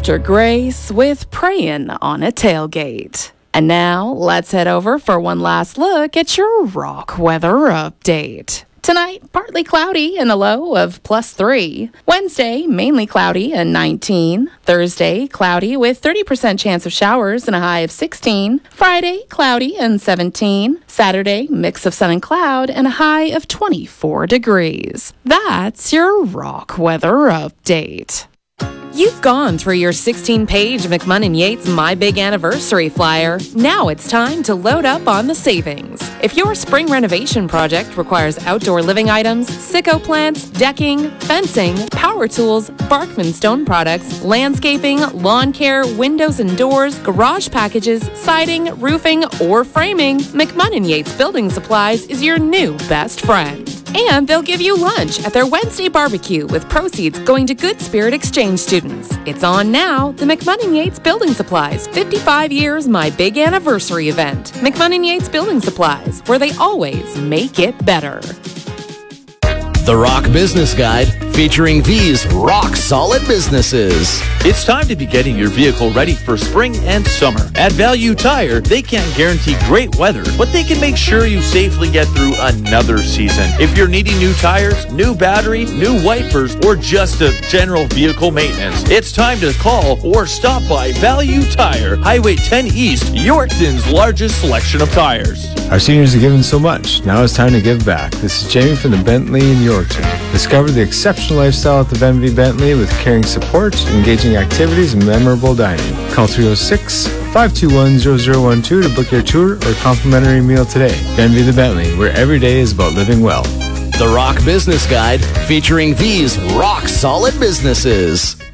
Sister Grace with Praying on a Tailgate. And now, let's head over for one last look at your rock weather update. Tonight, partly cloudy and a low of +3. Wednesday, mainly cloudy and 19. Thursday, cloudy with 30% chance of showers and a high of 16. Friday, cloudy and 17. Saturday, mix of sun and cloud and a high of 24 degrees. That's your rock weather update. You've gone through your 16-page McMunn & Yates My Big Anniversary flyer. Now it's time to load up on the savings. If your spring renovation project requires outdoor living items, sicko plants, decking, fencing, power tools, Barkman stone products, landscaping, lawn care, windows and doors, garage packages, siding, roofing, or framing, McMunn & Yates Building Supplies is your new best friend. And they'll give you lunch at their Wednesday barbecue with proceeds going to Good Spirit Exchange students. It's on now, the McMunn & Yates Building Supplies 55 Years My Big Anniversary event. McMunn & Yates Building Supplies, where they always make it better. The Rock Business Guide, featuring these rock-solid businesses. It's time to be getting your vehicle ready for spring and summer. At Value Tire, they can't guarantee great weather, but they can make sure you safely get through another season. If you're needing new tires, new battery, new wipers, or just a general vehicle maintenance, it's time to call or stop by Value Tire, Highway 10 East, Yorkton's largest selection of tires. Our seniors are given so much. Now it's time to give back. This is Jamie from the Bentley in Yorkton. Discover the exceptional lifestyle at the Benvie Bentley with caring support, engaging activities, and memorable dining. Call 306-521-0012 to book your tour or complimentary meal today. Benvie the Bentley, where every day is about living well. The Rock Business Guide, featuring these rock-solid businesses.